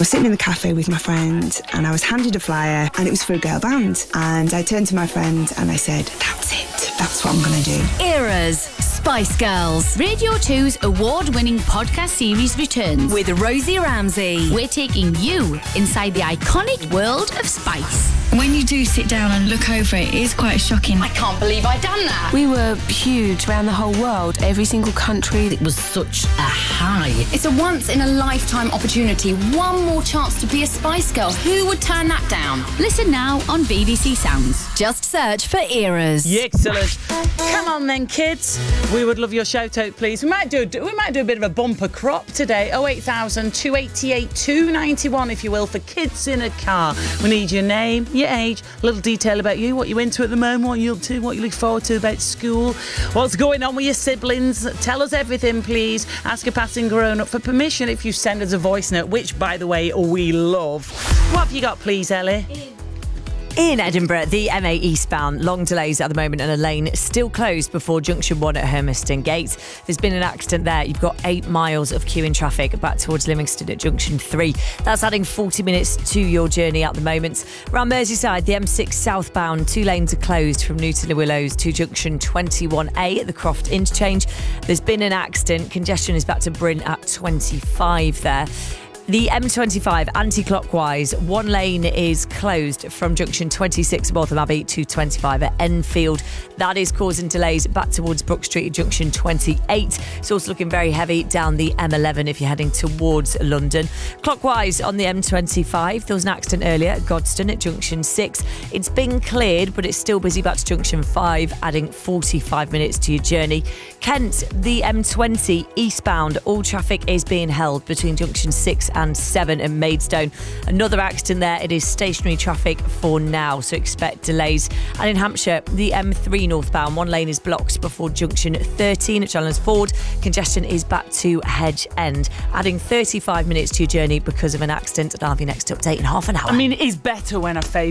was sitting in the cafe with my friend and I was handed a flyer and it was for a girl band. And I turned to my friend and I said, that's it. That's what I'm going to do. Eras Spice Girls. Radio 2's award-winning podcast series returns with Rosie Ramsey. We're taking you inside the iconic world of Spice. When you do sit down and look over it, it is quite shocking. I can't believe I've done that. We were huge around the whole world, every single country. It was such a high. It's a once-in-a-lifetime opportunity. One more chance to be a Spice Girl. Who would turn that down? Listen now on BBC Sounds. Just search for Eras. Excellent. Come on then, kids. We would love your shout out, please. We might do a bit of a bumper crop today. 08000 288 291, if you will, for kids in a car. We need your name, your age, a little detail about you, what you're into at the moment, what you're up to, what you look forward to about school, what's going on with your siblings. Tell us everything, please. Ask a passing grown-up for permission if you send us a voice note, which, by the way, we love. What have you got, please, Ellie? In Edinburgh, the M8 eastbound, long delays at the moment and a lane still closed before Junction 1 at Hermiston Gate. There's been an accident there. You've got 8 miles of queuing traffic back towards Livingston at Junction 3. That's adding 40 minutes to your journey at the moment. Around Merseyside, the M6 southbound, 2 lanes are closed from Newton Le Willows to Junction 21A at the Croft interchange. There's been an accident. Congestion is back to Bryn at 25 there. The M25 anti-clockwise, 1 lane is closed from junction 26 Waltham Abbey to 25 at Enfield. That is causing delays back towards Brook Street at junction 28. It's also looking very heavy down the M11 if you're heading towards London. Clockwise on the M25, there was an accident earlier at Godstone at junction 6. It's been cleared, but it's still busy back to junction 5, adding 45 minutes to your journey. Kent, the M20 eastbound, all traffic is being held between junction 6 and 7 at Maidstone. Another accident there. It is stationary traffic for now, so expect delays. And in Hampshire, the M3 northbound, 1 lane is blocked before junction 13 at Challin's Ford. Congestion is back to Hedge End, adding 35 minutes to your journey because of an accident. And I'll have your next update in half an hour. I mean, it is better when I say